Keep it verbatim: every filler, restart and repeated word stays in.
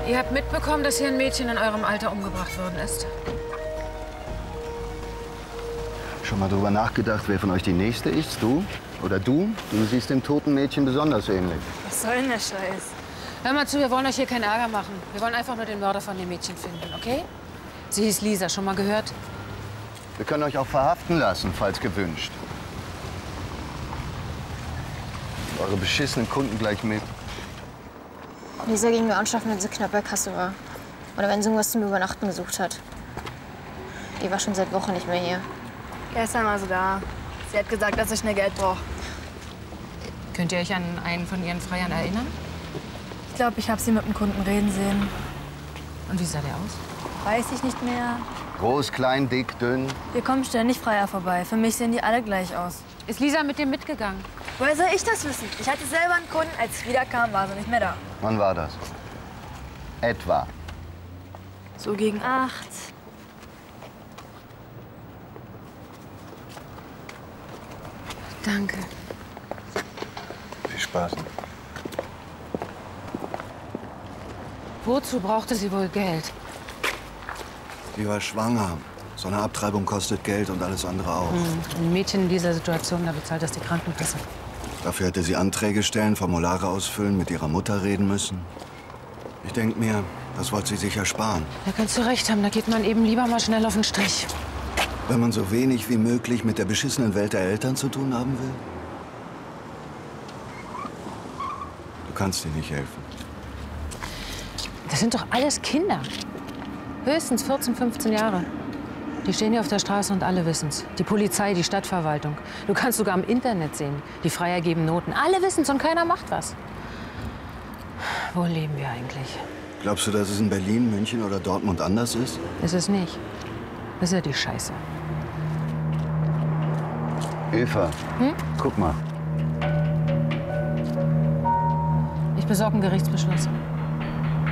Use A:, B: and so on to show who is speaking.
A: Ihr habt mitbekommen, dass hier ein Mädchen in eurem Alter umgebracht worden ist?
B: Schon mal drüber nachgedacht, wer von euch die Nächste ist? Du? Oder du? Du siehst dem toten Mädchen besonders ähnlich.
C: Was soll denn der Scheiß?
A: Hör mal zu, wir wollen euch hier keinen Ärger machen. Wir wollen einfach nur den Mörder von dem Mädchen finden, okay? Sie hieß Lisa, schon mal gehört?
B: Wir können euch auch verhaften lassen, falls gewünscht. Eure beschissenen Kunden gleich mit.
D: Lisa ging nur anschaffen, wenn sie knapp bei Kasse war. Oder wenn sie irgendwas zum Übernachten gesucht hat. Die war schon seit Wochen nicht mehr hier.
C: Gestern war sie da. Sie hat gesagt, dass ich schnell Geld brauche.
A: Könnt ihr euch an einen von ihren Freiern erinnern?
C: Ich glaube, ich habe sie mit dem Kunden reden sehen.
A: Und wie sah der aus?
C: Weiß ich nicht mehr.
B: Groß, klein, dick, dünn.
C: Hier kommen ständig Freier vorbei. Für mich sehen die alle gleich aus.
A: Ist Lisa mit dem mitgegangen?
C: Woher soll ich das wissen? Ich hatte selber einen Kunden. Als ich wiederkam, war sie nicht mehr da.
B: Wann war das? Etwa.
C: So gegen acht.
A: Danke.
B: Viel Spaß.
A: Wozu brauchte sie wohl Geld?
B: Die war schwanger. So eine Abtreibung kostet Geld und alles andere auch.
A: Hm. Ein Mädchen in dieser Situation, da bezahlt das die Krankenkasse.
B: Dafür hätte sie Anträge stellen, Formulare ausfüllen, mit ihrer Mutter reden müssen. Ich denke mir, das wollte sie sich ersparen.
A: Da kannst du recht haben, da geht man eben lieber mal schnell auf den Strich.
B: Wenn man so wenig wie möglich mit der beschissenen Welt der Eltern zu tun haben will? Du kannst dir nicht helfen.
A: Das sind doch alles Kinder. Höchstens vierzehn, fünfzehn Jahre. Die stehen hier auf der Straße und alle wissen's. Die Polizei, die Stadtverwaltung. Du kannst sogar im Internet sehen. Die Freier geben Noten. Alle wissen's und keiner macht was. Wo leben wir eigentlich?
B: Glaubst du, dass es in Berlin, München oder Dortmund anders ist?
A: Ist es nicht. Das ist ja die Scheiße.
B: Eva,
A: Hm?
B: guck mal.
A: Ich besorge einen Gerichtsbeschluss.